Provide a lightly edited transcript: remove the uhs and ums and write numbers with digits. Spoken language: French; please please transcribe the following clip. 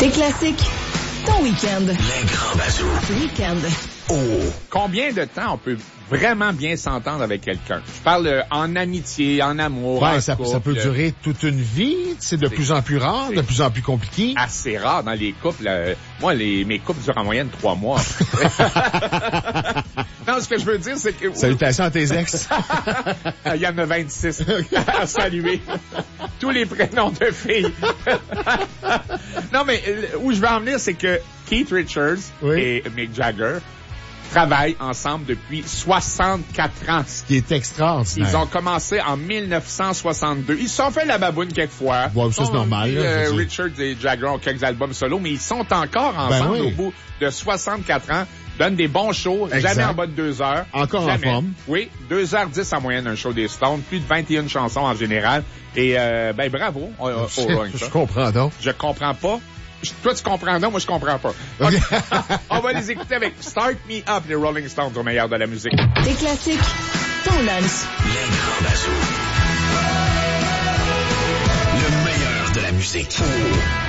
Tes classiques, ton week-end. Les grands bazous. Week-end. Oh! Combien de temps on peut vraiment bien s'entendre avec quelqu'un? Je parle en amitié, en amour, Ouais, en ça couple. peut durer toute une vie. C'est de plus en plus rare, de plus en plus compliqué. Assez rare dans les couples. Moi, mes couples durent en moyenne 3 mois. Non, ce que je veux dire, c'est que... Salutations à tes ex. Il y en a 26 à saluer. Tous les prénoms de filles. Non, mais où je veux en venir, c'est que Keith Richards et Mick Jagger travaillent ensemble depuis 64 ans. Ce qui est extraordinaire. Ils ont commencé en 1962. Ils se sont fait la baboune quelquefois. Ouais, ça, c'est normal. Là, Richards et Jagger ont quelques albums solo, mais ils sont encore ensemble au bout de 64 ans. Donnent des bons shows, jamais en bas de 2 heures. Encore jamais. en forme. Oui, 2h10 en moyenne un show des Stones, plus de 21 chansons en général. Et bravo aux Rolling Stones. Je comprends donc. Je comprends pas. Toi, tu comprends donc, moi, je comprends pas. Okay. On va les écouter avec Start Me Up, les Rolling Stones, au meilleur de la musique. Tes classiques, ton lunch. Les grands bazous. Le meilleur de la musique.